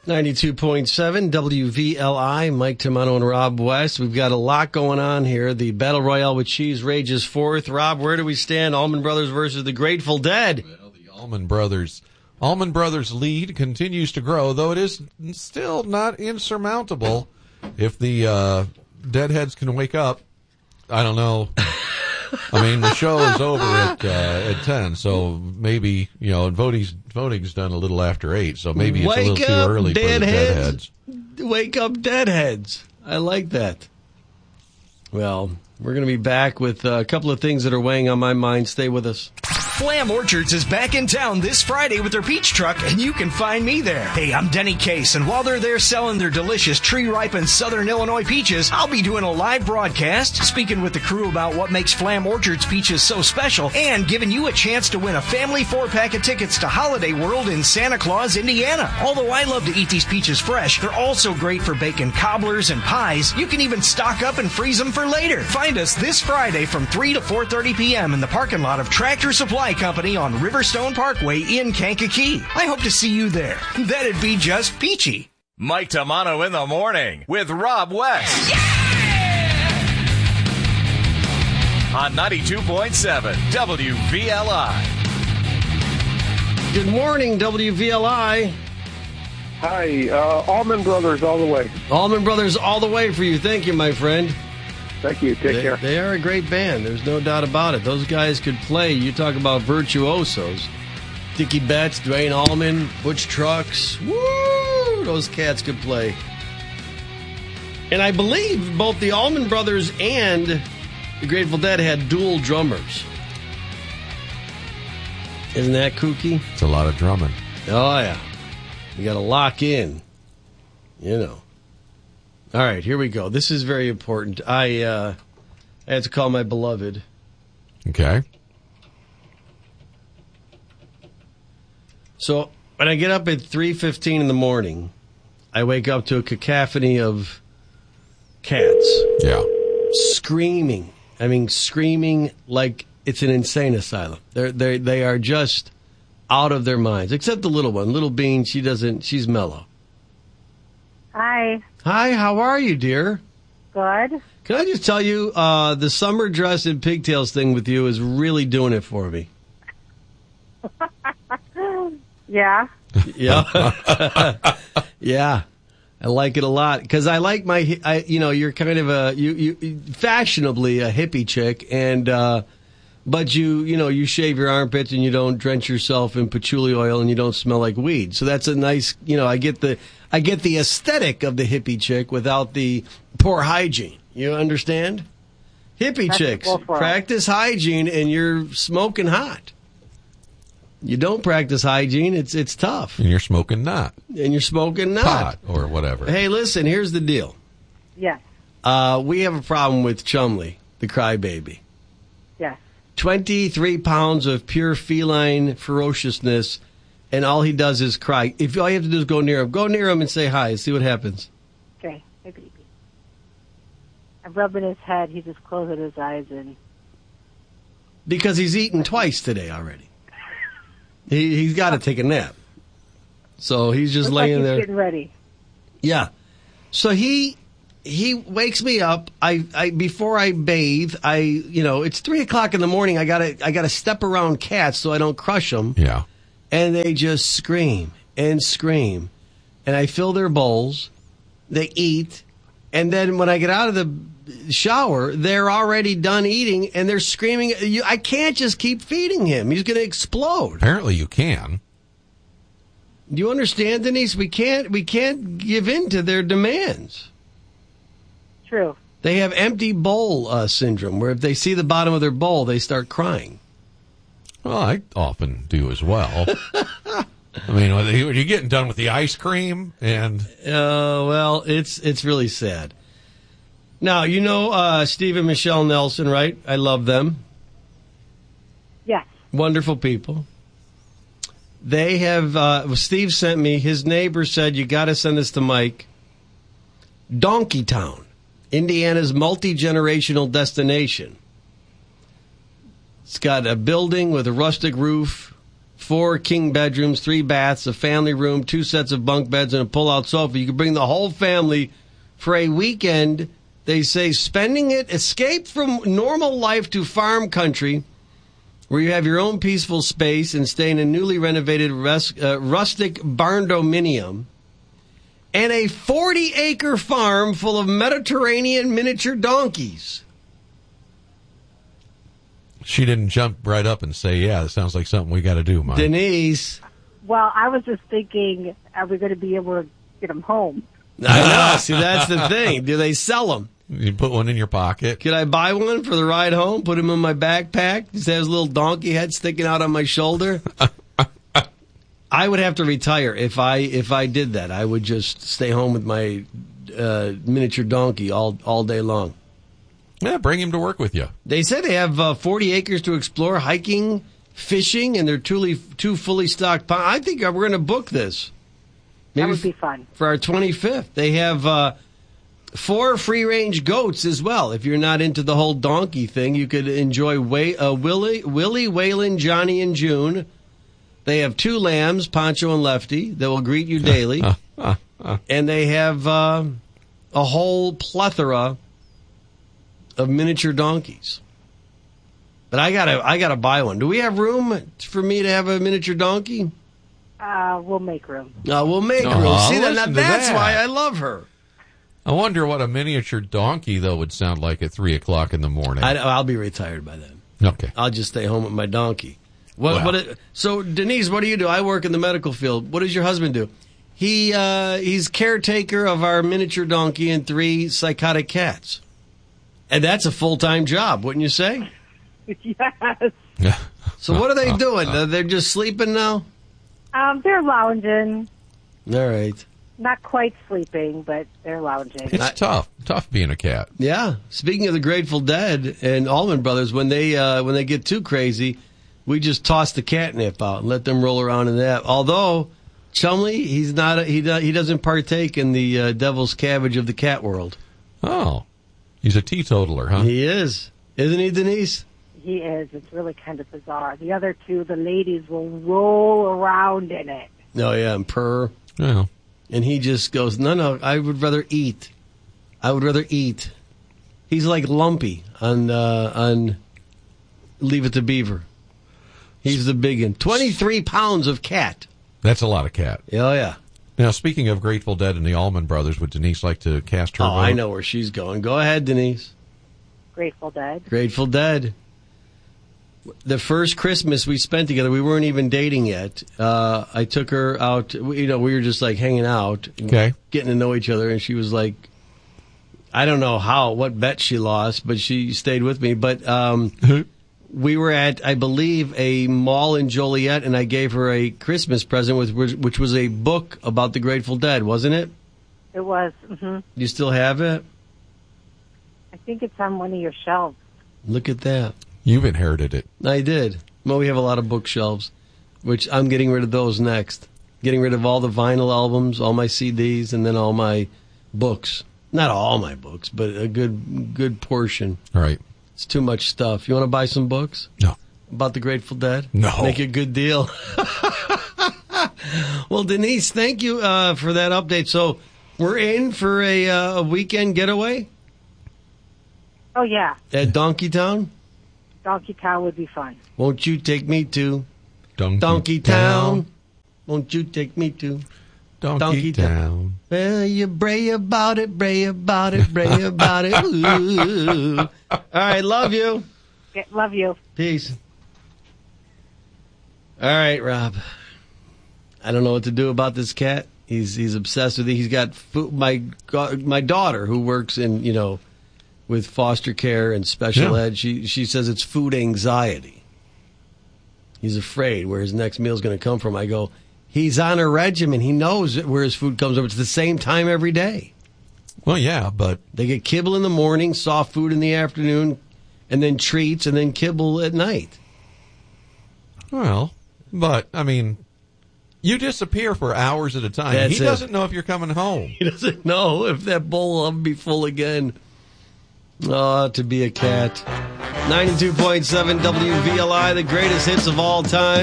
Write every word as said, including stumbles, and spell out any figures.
ninety-two point seven W V L I, Mike Tamano and Rob West. We've got a lot going on here. The Battle Royale with Cheese rages forth. Rob, where do we stand? Allman Brothers versus the Grateful Dead. Well, the Allman Brothers. Allman Brothers' lead continues to grow, though it is still not insurmountable. If the uh, Deadheads can wake up, I don't know. I mean, the show is over at uh, at ten, so maybe, you know, voting's, voting's done a little after eight, so maybe it's Wake a little too up, early deadheads. for the Deadheads. Wake up, Deadheads. I like that. Well, we're going to be back with a couple of things that are weighing on my mind. Stay with us. Flam Orchards is back in town this Friday with their peach truck, and you can find me there. Hey, I'm Denny Case, and while they're there selling their delicious tree-ripened Southern Illinois peaches, I'll be doing a live broadcast, speaking with the crew about what makes Flam Orchards peaches so special, and giving you a chance to win a family four-pack of tickets to Holiday World in Santa Claus, Indiana. Although I love to eat these peaches fresh, they're also great for baking cobblers and pies. You can even stock up and freeze them for later. Find us this Friday from three to four thirty p.m. in the parking lot of Tractor Supply Company on Riverstone Parkway in Kankakee. I hope to see you there. That'd be just peachy. Mike Tamano in the morning with Rob West. Yeah! On ninety-two point seven W V L I. Good morning, W V L I. Hi, uh, Allman Brothers all the way. Allman Brothers all the way for you. Thank you, my friend. Thank you. Take they, care. They are a great band. There's no doubt about it. Those guys could play. You talk about virtuosos. Dickie Betts, Dwayne Allman, Butch Trucks. Woo! Those cats could play. And I believe both the Allman Brothers and the Grateful Dead had dual drummers. Isn't that kooky? It's a lot of drumming. Oh, yeah. You got to lock in. You know. All right, here we go. This is very important. I uh, I had to call my beloved. Okay. So when I get up at three fifteen in the morning, I wake up to a cacophony of cats. Yeah. Screaming. I mean, screaming like it's an insane asylum. They're they they are just out of their minds. Except the little one, Little Bean. She doesn't. She's mellow. Hi. Hi, how are you, dear? Good. Can I just tell you, uh, the summer dress and pigtails thing with you is really doing it for me. Yeah. Yeah. Yeah. I like it a lot because I like my, I, you know, you're kind of a, you, you fashionably a hippie chick, and, uh, but you, you know, you shave your armpits and you don't drench yourself in patchouli oil and you don't smell like weed. So that's a nice, you know, I get the, I get the aesthetic of the hippie chick without the poor hygiene. You understand? Hippie That's chicks for practice hygiene and you're smoking hot. You don't practice hygiene, it's it's tough. And you're smoking not. And you're smoking not. Pot or whatever. Hey, listen, here's the deal. Yes. Uh, we have a problem with Chumley, the crybaby. Yes. twenty-three pounds of pure feline ferociousness, and all he does is cry. If all you have to do is go near him, go near him and say hi and see what happens. Okay. Hey, baby. I'm rubbing his head. He just closes his eyes and. Because he's eaten twice today already. He, he's got to take a nap. So he's just Looks laying like he's there. getting ready. Yeah. So he he wakes me up. I, I before I bathe, I you know it's three o'clock in the morning. I gotta I gotta step around cats so I don't crush them. Yeah. And they just scream and scream, and I fill their bowls. They eat, and then when I get out of the shower, they're already done eating, and they're screaming. You, I can't just keep feeding him. He's going to explode. Apparently you can. Do you understand, Denise? We can't. We can't give in to their demands. True. They have empty bowl uh, syndrome, where if they see the bottom of their bowl, they start crying. Well, I often do as well. I mean, when you're getting done with the ice cream, and uh, well, it's it's really sad. Now, you know uh, Steve and Michelle Nelson, right? I love them. Yes. Wonderful people. They have, uh, Steve sent me, his neighbor said, you got to send this to Mike. Donkeytown, Indiana's multi-generational destination. It's got a building with a rustic roof, four king bedrooms, three baths, a family room, two sets of bunk beds, and a pull-out sofa. You can bring the whole family for a weekend. They say spending it, escape from normal life to farm country, where you have your own peaceful space and stay in a newly renovated rus- uh, rustic barndominium, and a forty-acre farm full of Mediterranean miniature donkeys. She didn't jump right up and say, yeah, that sounds like something we got to do, Mike. Denise. Well, I was just thinking, are we going to be able to get them home? I know. See, that's the thing. Do they sell them? You put one in your pocket. Could I buy one for the ride home? Put him in my backpack? Just have his little donkey head sticking out on my shoulder? I would have to retire if I if I did that. I would just stay home with my uh, miniature donkey all all day long. Yeah, bring him to work with you. They said they have uh, forty acres to explore, hiking, fishing, and they're truly two fully stocked ponds. I think we're going to book this. Maybe That would be fun. For our twenty-fifth. They have uh, four free-range goats as well. If you're not into the whole donkey thing, you could enjoy Way, uh, Willie, Willie, Waylon, Johnny, and June. They have two lambs, Poncho and Lefty, that will greet you daily. And they have uh, a whole plethora of miniature donkeys. But I gotta, I gotta buy one. Do we have room for me to have a miniature donkey? Uh, we'll make room. Uh, we'll make Aw, room. See, that, listen to that's that. why I love her. I wonder what a miniature donkey, though, would sound like at three o'clock in the morning. I, I'll be retired by then. Okay. I'll just stay home with my donkey. What? Wow. What? It, so, Denise, what do you do? I work in the medical field. What does your husband do? He uh, he's caretaker of our miniature donkey and three psychotic cats, and that's a full time job, wouldn't you say? Yes. So, what are they doing? Uh, They're just sleeping now. Um, they're lounging. All right. Not quite sleeping, but they're lounging. It's I- tough. Tough being a cat. Yeah. Speaking of the Grateful Dead and Allman Brothers, when they uh, when they get too crazy, we just toss the catnip out and let them roll around in that. Although Chumley, he's not a, he do, he doesn't partake in the uh, devil's cabbage of the cat world. Oh. He's a teetotaler, huh? He is, isn't he, Denise? He is. It's really kind of bizarre. The other two, the ladies will roll around in it. Oh yeah, and purr, Yeah. and he just goes, no, no, I would rather eat. I would rather eat. He's like Lumpy on uh, on Leave It to Beaver. He's the big one. twenty-three pounds of cat. That's a lot of cat. Oh, yeah. Now, speaking of Grateful Dead and the Allman Brothers, would Denise like to cast her Oh, vote? I know where she's going. Go ahead, Denise. Grateful Dead. Grateful Dead. The first Christmas we spent together, we weren't even dating yet. Uh, I took her out. You know, we were just like hanging out, Okay. getting to know each other, and she was like, I don't know how, what bet she lost, but she stayed with me. But um, we were at, I believe, a mall in Joliet, and I gave her a Christmas present, with, which was a book about the Grateful Dead, wasn't it? It was. hmm You still have it? I think it's on one of your shelves. Look at that. You've inherited it. I did. Well, we have a lot of bookshelves, which I'm getting rid of those next. Getting rid of all the vinyl albums, all my C Ds, and then all my books. Not all my books, but a good good portion. All right. It's too much stuff. You want to buy some books No. about the Grateful Dead? No. Make a good deal. Well, Denise, thank you uh, for that update. So we're in for a, uh, a weekend getaway Oh, yeah. at Donkey Town. Donkey Town would be fun. Won't you take me to Donkey, Donkey Town? Won't you take me to Donkey, Donkey Town. Town. Well, you bray about it, bray about it, bray about it. Ooh. All right, love you. Okay, love you. Peace. All right, Rob. I don't know what to do about this cat. He's he's obsessed with it. He's got food, my my daughter who works in you know with foster care and special Yeah. ed. She she says it's food anxiety. He's afraid where his next meal is going to come from. I go, he's on a regimen. He knows where his food comes from. It's the same time every day. Well, yeah, but They get kibble in the morning, soft food in the afternoon, and then treats, and then kibble at night. well, but I mean, you disappear for hours at a time. That's he it. doesn't know if you're coming home. He doesn't know if that bowl will ever be full again. Oh, to be a cat. ninety-two point seven W V L I, the greatest hits of all time.